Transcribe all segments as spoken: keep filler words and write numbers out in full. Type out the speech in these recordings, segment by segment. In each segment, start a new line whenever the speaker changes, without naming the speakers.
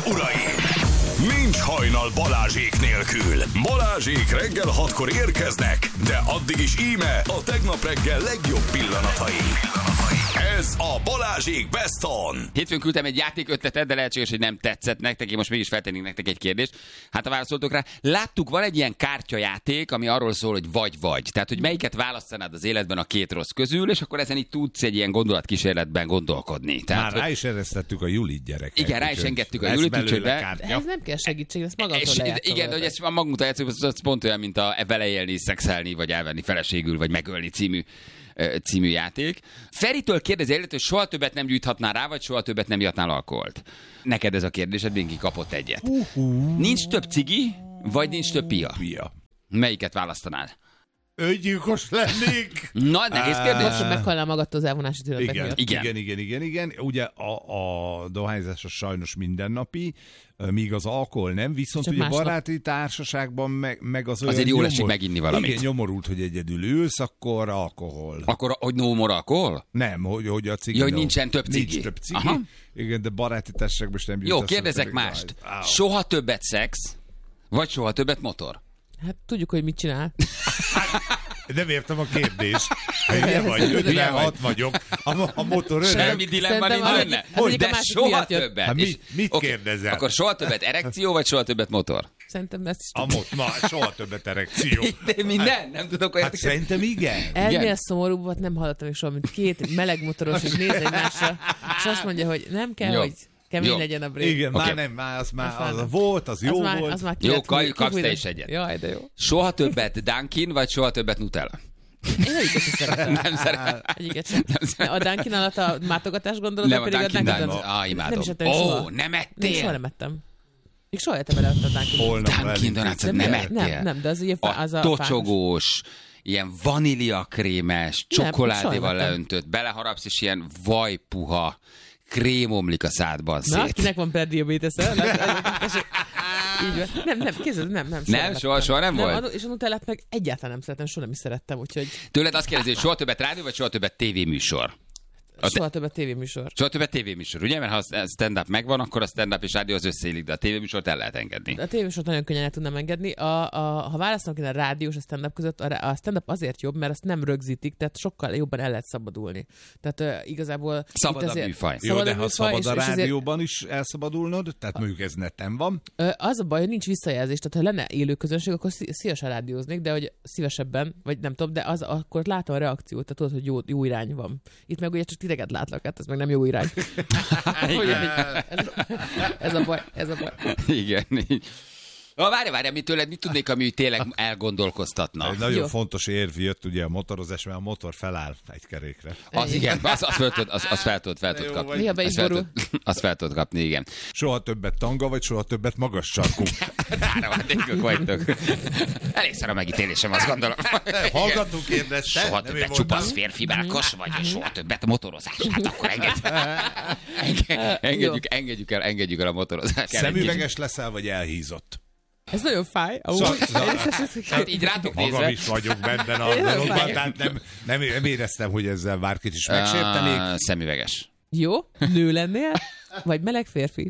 uraim! Nincs hajnal Balázsék nélkül. Balázsék reggel hatkor érkeznek, de addig is íme a tegnap reggel legjobb pillanatai. Ez a Balázsék Best On.
Hétfőn küldtem egy játékötletet, de lehetséges, hogy nem tetszett nektek. Én most mégis feltennék nektek egy kérdést. Hát ha válaszoltok rá, láttuk, van egy ilyen kártyajáték, ami arról szól, hogy vagy-vagy. Tehát, hogy melyiket választanád az életben a két rossz közül, és akkor ezen így tudsz egy ilyen gondolatkísérletben gondolkodni. Tehát,
Már rá is eresztettük a Julit gyereket.
Igen, rá is engedtük a Julit, úgyhogy be...
Ez nem kell segítség, ezt magamtól lejátszol.
Igen, de hogy ezt magunkra játszunk, az pont olyan, mint a vele élni, szexelni, vagy elvenni feleségül, vagy megölni című című játék. Feritől kérdezi előtt, hogy soha többet nem gyújthatnál rá, vagy soha többet nem ihatnál alkoholt. Neked ez a kérdésed, mindenki kapott egyet. Uh-huh. Nincs több cigi, vagy nincs több pia?
Pia.
Melyiket választanád?
Öngyilkos lennék.
Na, nehéz kérdés.
Most, hogy meghalnál magadtól az elvonási tünetek
Igen,
miatt.
igen, igen, igen, igen, igen. Ugye a, a dohányzás az sajnos mindennapi, míg az alkohol nem, viszont
Csak
ugye
másnap.
baráti társaságban meg, meg az olyan
Azért jól esik
nyomor...
meginni valamit.
Igen, nyomorult, hogy egyedül ülsz, akkor alkohol.
Akkor, hogy no more alkohol?
Nem, hogy, hogy a cigi.
Ja, hogy
no.
nincsen több cigi.
Nincs több cigi.
Aha.
Igen, de baráti társaságban is nem jut
Jó,
eszembe,
kérdezek
pedig
mást.
aj,
Soha többet szex, vagy soha többet motor?
Hát tudjuk, hogy mit csinál.
Nem értem a kérdést. Hülye vagy, ötvenhat vagyok. A, a motor öreg.
Semmi dilemma nincs
Szerintem
benne.
az egyik a
De
másik
soha
miatt jött.
többet.
Hát
És-
mit, mit
oké,
kérdezel?
Akkor soha többet erekció, vagy soha többet motor?
Szerintem ezt is
A mot, na, soha többet erekció.
De minden? Nem tudok olyan...
Hát szerintem igen.
Ennél
Igen.
szomorúbbat nem hallottam még soha, mint két meleg motoros, és néz egymásra, és azt mondja, hogy nem kell,
Jó.
hogy kemény
Jó.
legyen a brég.
Igen,
Oké.
már nem, már az már
Az már
az
nem.
volt, az jó
az már,
volt.
az már ki
Jó,
lett-
Kaj,
ki-
kapsz
ki-
te is egyet.
Jaj, de jó.
Soha többet Dunkin, vagy soha többet Nutella?
Én egyiket sem szeretem.
Nem szeretem.
Egyiket sem. A Dunkin alatt a mátogatás gondolod,
Nem, a
pedig
Dunkin
Dunkin
Donuts. Ah, imádom.
Nem is ettem
Ó,
soha.
nem
Nem, soha
ettél?
nem ettem. Még soha ettem vele ott a Dunkin.
Holnap
Dunkin
elintézem.
Donuts-ot
De
nem
miért?
ettél?
Nem, nem, de az ugye
A
az a
tocsogós, ilyen vaníliakrémes, csokoládéval
soha nem ettem.
leöntött, beleharapsz, és ilyen vajpuha, krém omlik a szádban
Na,
szét.
kinek van prediabetes-e? Így van. Nem, nem, kézzel, nem, nem.
Nem,
ettem.
soha- soha nem volt?
a- És a Nutellát meg egyáltalán nem szeretem, soha nem is szerettem, úgyhogy
Tőled azt kérdezi, hogy soha többet rádió, vagy soha többet tévéműsor? A
soha többet tévéműsor.
Soha többet tévéműsor, ugye? Mert ha a stand-up megvan, akkor a stand-up és rádió az összeillik, de a tévéműsort el lehet engedni.
A tévésort nagyon könnyen el tudnám engedni. A, a, ha választanak én a rádió és a stand-up között, a, rá- a stand-up azért jobb, mert azt nem rögzítik, tehát sokkal jobban el lehet szabadulni. Tehát uh, igazából...
Szabad
itt
a
azért-
műfaj.
Jó, de ha
műfaj,
szabad
és-
a
és azért-
rádióban is elszabadulnod, tehát mondjuk ez neten van,
Ö, Az a baj, hogy nincs visszajelzés, tehát ha lenne élő közönség, akkor szí- szívesen rádióznék, de hogy szívesebben, vagy nem tudom, de az, akkor látom a reakciót, tehát tudod, hogy jó, jó irány van. Itt meg ugye csak titeket látlak, hát ez meg nem jó irány. Hogy ez, ez a baj, ez a baj.
Igen. így. Ah, várj, várj, mit tőled, mit tudnék, ami tényleg elgondolkoztatna?
egy nagyon
Jó.
fontos érv jött ugye a motorozás, mert a motor feláll egy kerékre.
Az igen, az, az fel tudod, az, az fel tudod, fel tudod
jó
kapni.
vagy.
Néha be is
Azt fel
borul.
tudod- Azt fel tudod kapni, igen.
Soha többet tanga, vagy soha többet magas sarkú.
Dára van, tényleg vagytok. Elég szar a megítélésem, azt gondolom.
Hallgató kérdezte.
Soha
nem én
többet
voltam.
csupasz férfi melkos, vagy soha többet motorozás. Hát akkor engedjük. Enge- Engedjük, engedjük el, engedjük el a motorozást.
Szemüveges leszel, vagy elhízott?
Ez nagyon fáj. Amúgy.
Szóval-
Hát így rátok
Magam
nézve.
is vagyok benne a dologban, tehát nem, nem, nem éreztem, hogy ezzel bárkit is megsértenék.
Ah, szemüveges.
Jó, nő lennél? Vagy meleg férfi?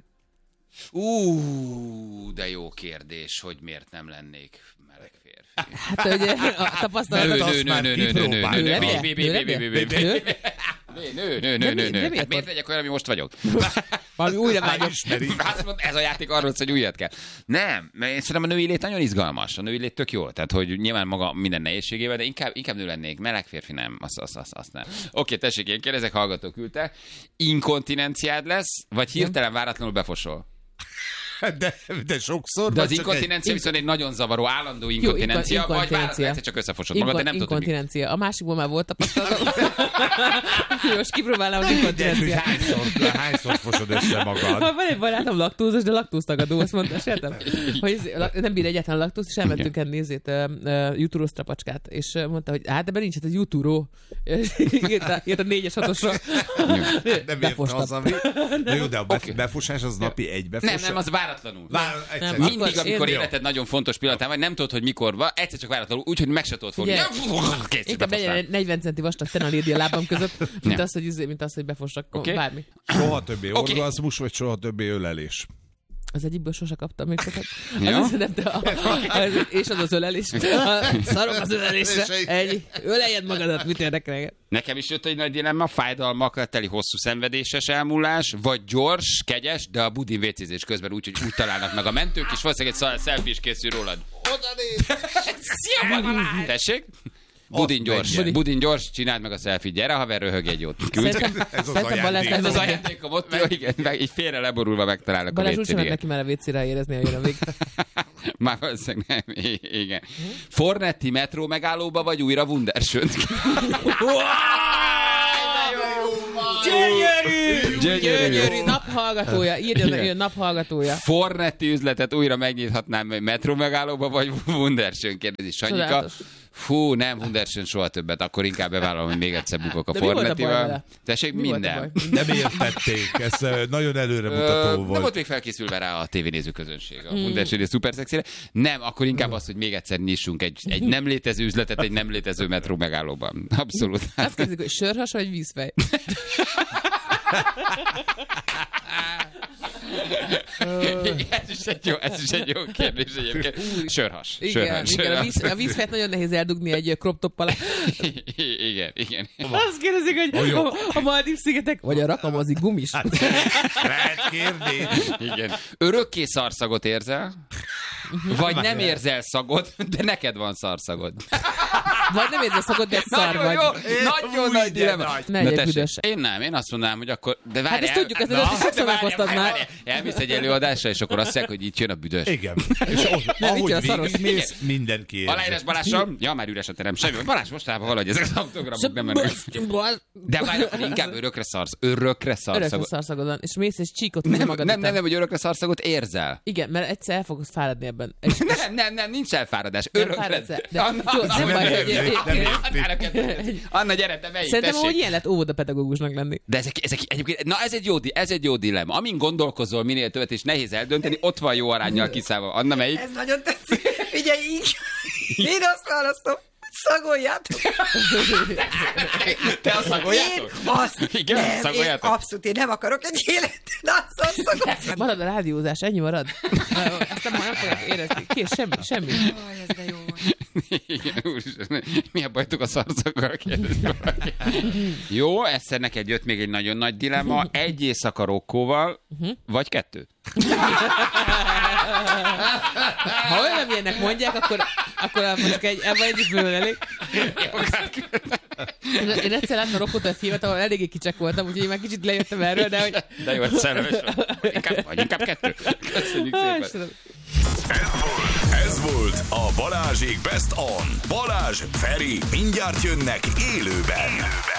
Ú, de jó kérdés, hogy miért nem lennék meleg férfi.
Hát ugye a tapasztalatot
Nő,
azt
nő,
már
nő, nő, nő, nő, nő,
Nő
nő,
lennél?
bé, bé,
Nő
bé, bé,
lennél?
bé, bé,
Nő?
Nő, nő, nő,
De
nő,
mi-
nő.
de miért
Hát miért
pont?
legyek olyan, ami most vagyok?
Valami újra
Már
vágyom.
ismeri.
Azt mondta, ez a játék arról szól, hogy újat kell. Nem, mert én szerintem a női lét nagyon izgalmas. A női lét tök jó. Tehát, hogy nyilván maga minden nehézségével, de inkább, inkább nő lennék. Meleg férfi nem. Azt, azt, azt, azt nem. Oké, tessék, én kérdezek, hallgató küldte. Inkontinenciád lesz, vagy hirtelen váratlanul befosol?
De, de sokszor.
De
vagy
az
csak
inkontinencia viszont egy nagyon zavaró, állandó
Jó,
inkontinencia,
inko-
vagy
inkontinencia.
váratlanul egyszer csak összefosod magad, de nem tudod, hogy mi.
Inkontinencia. A másikból már volt tapasztalatom. Most kipróbálom az
egy...
inkontinenciát.
hányszor, hányszor fosod össze magad?
Ha van egy barátom laktózos, de laktóztagadó, azt mondta, sértem, hogy ez- lak- nem bír egyáltalán laktóz, és elmentünk enni nézét, uh, uh, jutúró strapacskát, és uh, mondta, hogy hát ebben nincs, hát ez jutúró. Írt a négyes hatosra.
Nem érte az, ami... Na jó, de a bef-
Oké.
befosás az napi egy befosás.
Nem, nem, az váratlanul.
Vár, egyszer.
Nem,
Mindig,
akkor
amikor
én-
életed nagyon fontos pillanatán vagy, nem tudod, hogy mikor van, egyszer csak váratlanul, úgyhogy meg se tudod fogni.
Ugye,
Kész,
Inkább
befostál.
legyen egy negyven centi vastag tenalédi a lábam között, mint
Ja.
az, hogy, izé- mint az, hogy befossak
Oké.
bármi.
Soha többé
Oké.
orgazmus, vagy soha többé ölelés?
Az egyikből sose kaptam még sokat.
Ja?
Az, nem, de a, az, és az az ölelés. Szarok az ölelésre. Egy, öleljed magadat, mit érdekel?
Nekem is jött egy nagy dilemma, fájdalmakkal teli hosszú szenvedéses elmúlás, vagy gyors, kegyes, de a budin vécézés közben úgy, hogy úgy találnak meg a mentők, és valószínűleg egy selfie is készül rólad.
Oda néz!
Tessék? Budin gyors,
menjen.
budin gyors, csináld meg a selfie. Gyere, haver, röhög egy jót. Küld.
Szerintem,
Ez az
szerintem Balázs,
ajándék.
Ez az ajándékom ott, jó, igen, meg így félre leborulva megtalálnak a
Balázs úgy sem ment
vécére.
neki már a vécére érezni, hogy jön a vég.
Már valószínűleg nem, I- igen. Fornetti metró megállóba, vagy újra Wunderschönt?
Gyönyörű!
Gyönyörű.
Gyönyörű! Naphallgatója. Írjon,
Igen.
írjon naphallgatója.
Fornetti üzletet újra megnyithatnám metró megállóba, vagy Wunderschön, kérdezi Sanyika.
Csodálatos.
Fú, nem, Wunderschön soha többet, akkor inkább bevállalom, hogy még egyszer bukok a
De mi volt a baj
Fornettival.
vele?
Tessék,
Mi volt a
minden.
baj?
Nem értették, ez ö, nagyon előremutató
Ö,
volt.
nem volt még felkészülve rá a tévénéző közönség a Wunderschön és szuper szexire. Nem, akkor inkább az, hogy még egyszer nyissunk egy, egy nem létező üzletet egy nem létező metró megállóban. Abszolút.
Azt kérdezik, hogy sörhas vagy vízfej?
ez, is egy jó, ez is egy jó kérdés egyébként. Sörhas.
Igen,
Sörhas.
igen a,
Sörhas.
víz, a vízfejt nagyon nehéz eldugni egy crop top alá.
Igen, igen.
Azt kérdezik, hogy a, a Maldív-szigetek, vagy a rakamozi gumis.
Lehet kérni.
Igen. Örökké szarszagot érzel? Vagy nem érzel szagot, de neked van szarszagod.
Vagy nem érzed szakot, de szar
Nagyon
vagy.
jó, nagyon nagy dilemma.
nagy.
Ne
Na
legyek
tessék,
büdös.
én nem, én azt mondanám, hogy akkor... De várjál,
Hát ezt tudjuk, ezt
na,
előtt is sokszor
de várjál,
meghoztad
várjál,
már.
várjál. Elmész egy előadásra, és akkor azt mondják, hogy itt jön a büdös.
Igen. És ott,
itt
ahogy
jön a szaros.
végigmész, mindenki érzi.
Aláírás Balással? Ja, már üres a terem. Semmi. Balázs mostában valahogy ezek az autogramok nem mennek. De várj, akkor inkább örökre szarsz. Örökre
Örökre
szarszagot.
szarszagod van, és mész és csíkot
Nem,
magad
nem, nem,
után.
nem, hogy örökre szarszagot érzel.
Igen, mert egyszer el fogsz fáradni ebben. És
Nem, nem, nem, nincs elfáradás.
Nem
Örökre.
fáradsz el. De-
Anna,
Jó,
Anna,
nem baj,
Anna,
hogy-
Anna, Anna, Anna, gyere, te melyik,
szerintem, hogy
tessék.
ilyen lett óvodapedagógusnak lenni.
De ezek, ezek egyébként, na ez egy jó, di- ez egy jó dilemma. Amin gondolkozol minél többet, és nehéz eldönteni, ott van jó aránnyal kiszállva. Anna, melyik?
Ez nagyon tetszik. Figyelj, így. Én azt választom, szagoljátok.
Te a szagoljátok?
Én azt
Igen,
nem, én
szagoljátok?
abszolút, én nem akarok egy életet látszol szagot.
Marad a rádiózás, ennyi marad. Ezt nem, nem fogják érezni. Kész, semmi, semmi.
Aj, ez de jó.
Igen, úristen, mi a bajtuk a szarszakkal? Kérdezi valaki. Jó, egyszer neked jött még egy nagyon nagy dilemma. Egy éjszaka Rokkóval, vagy kettő?
Ha olyan ilyenek mondják, akkor, akkor mondjuk egy, ebben egy is bőven elég. Én, én egyszer láttam Rokkot egy filmet, ahol eléggé kicsek voltam, úgyhogy én már kicsit lejöttem erről, de hogy...
De jó, ez szerelmes. Vagy inkább, vagy inkább kettő. Köszönjük
Á,
szépen.
Istenem.
Ez volt a Balázsék Best On. Balázs, Feri, mindjárt jönnek élőben.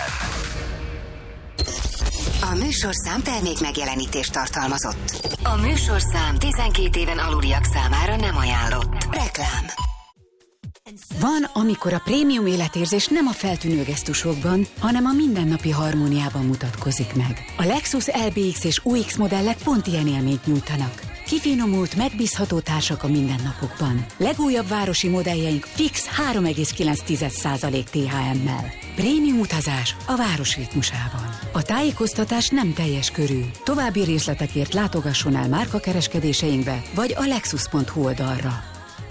A műsorszám termék megjelenítést tartalmazott. A műsorszám tizenkét éven aluliak számára nem ajánlott. Reklám. Van, amikor a prémium életérzés nem a feltűnő gesztusokban, hanem a mindennapi harmóniában mutatkozik meg. A Lexus el bé iksz és u iksz modellek pont ilyen élményt nyújtanak. Kifinomult, megbízható társak a mindennapokban. Legújabb városi modelljeink fix három egész kilenc százalék té há emmel. Prémium utazás a város ritmusában. A tájékoztatás nem teljes körű. További részletekért látogasson el márkakereskedéseinkbe, vagy a lexus pont hu oldalra.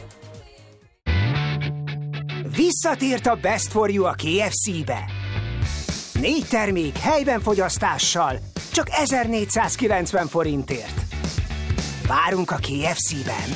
Visszatért a Best for You a ké ef cé-be. Négy termék helyben fogyasztással, csak ezernégyszázkilencven forintért. Várunk a ké ef cé-ben.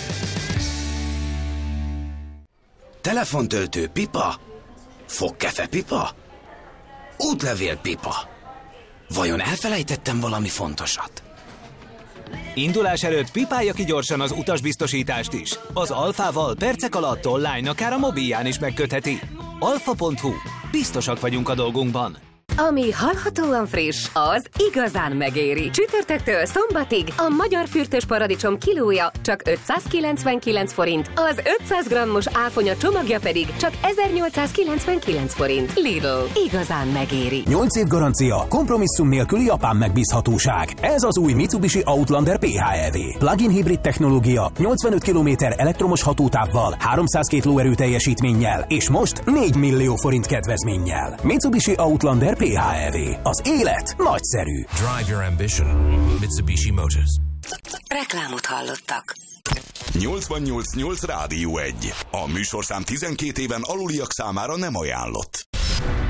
Telefontöltő pipa? Fogkefe pipa? Útlevél pipa? Vajon elfelejtettem valami fontosat?
Indulás előtt pipálja ki gyorsan az utasbiztosítást is. Az Alfával percek alatt online, akár a mobilján is megkötheti. alfa pont hu. Biztosak vagyunk a dolgunkban.
Ami hallhatóan friss, az igazán megéri. Csütörtöktől szombatig a magyar fürtös paradicsom kilója csak ötszázkilencvenkilenc forint, az ötszáz grammos áfonya csomagja pedig csak ezernyolcszázkilencvenkilenc forint. Lidl, igazán megéri.
nyolc év garancia, kompromisszum nélküli japán megbízhatóság. Ez az új Mitsubishi Outlander pé há é vé. Plug-in hibrid technológia, nyolcvanöt kilométer elektromos hatótávval, háromszázkettő lóerő teljesítménnyel, és most négy millió forint kedvezménnyel. Mitsubishi Outlander pé há é vé. Az élet nagyszerű.
Drive your ambition. Mitsubishi Motors.
Reklámot hallottak.
nyolcvannyolc nyolc Rádió egy. A műsorszám tizenkét éven aluliak számára nem ajánlott.